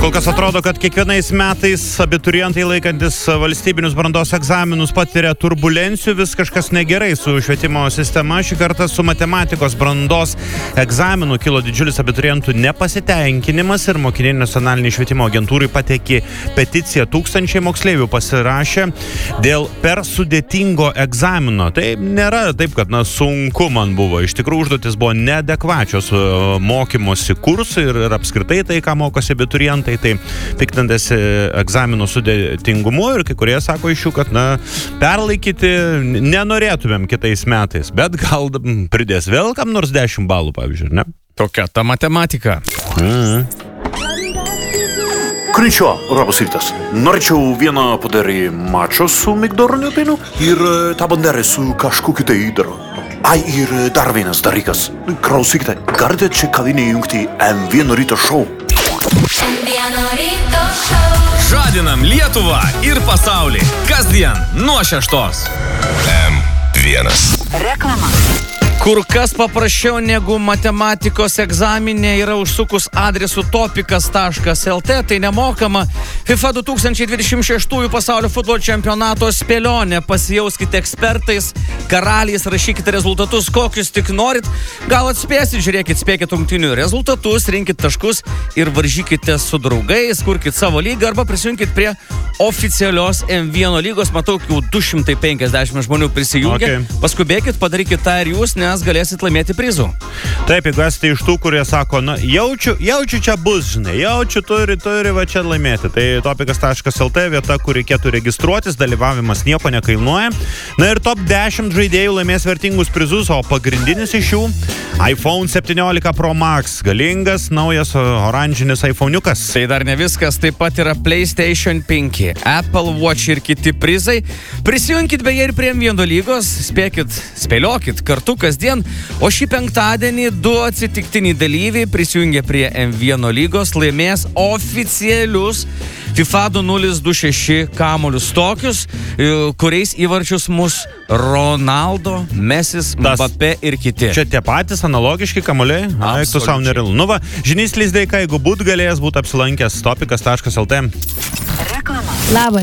Kol kas atrodo, kad kiekvienais metais abiturientai laikantis valstybinius brandos egzaminus patiria turbulencijų, vis kažkas negerai su švietimo sistema. Šį kartą su matematikos brandos egzaminu kilo didžiulis abiturientų nepasitenkinimas ir mokiniai nacionaliniai švietimo agentūrai pateikė peticiją. Tūkstančiai moksleivių pasirašė dėl per sudėtingo egzamino. Tai nėra taip, kad sunku man buvo. Iš tikrųjų, užduotis buvo neadekvačios mokymosi kursai ir apskritai tai, ką mokosi abiturientai. Tai piktindasi egzaminų sudėtingumu ir kai kurie sako iš jų, kad perlaikyti nenorėtumėm kitais metais, bet gal pridės vėl kam nors 10 balų, pavyzdžiui, ne? Tokia ta matematika. Konnichiwa, labas rytas. Norėčiau vieną padarį mačo su migdoroniu pienu ir tą banderį su kažkokiu tai įdaru. Ai, ir dar vienas dalykas. Klausykite, galite čia kavinėje jungti M1 ryto šou. Žadinam Lietuvą ir pasaulį. Kasdien nuo 6. M1. Reklama. Kur kas paprasčiau negu matematikos egzaminė yra užsukus adresu topikas.lt, tai nemokama FIFA 2026 pasaulio futbolo čempionato spėlionė. Pasijauskite ekspertais, karaliais, rašykite rezultatus, kokius tik norit. Gal atspėsit, žiūrėkit, spėkit rungtynių rezultatus, rinkit taškus ir varžykite su draugais, kurkit savo lygą arba prisijunkit prie oficialios M1 lygos. Matau, jau 250 žmonių prisijungia. Paskubėkit, padarykit tą ir jūs, nes galėsit laimėti prizų. Taip, jeigu esate iš tų, kurie sako, jaučiu čia bus, žinai, jaučiu turi va čia laimėti. Tai topikas.lt vieta, kur reikėtų registruotis, dalyvavimas nieko nekainuoja. Na ir top 10 žaidėjų laimės vertingus prizus, o pagrindinis iš jų iPhone 17 Pro Max. Galingas, naujas oranžinis iPhone'ukas. Tai dar ne viskas, taip pat yra PlayStation 5, Apple Watch ir kiti prizai. Prisijunkit beje ir prie M1 lygos, spėliokit kartu kasdien, o šį penktadienį 2 atsitiktiniai dalyviai prisijungė prie M1 lygos, laimės oficialius FIFA 2026 kamuolius tokius, kuriais įvarčius mus Ronaldo, Mesis, Mbappé ir kiti. Čia tie patys analogiški kamuoliai? Tu savo nerealu. Nu va, žinys Lizdeika, jeigu būt galėjęs, būt apsilankęs topikas.lt. Labas.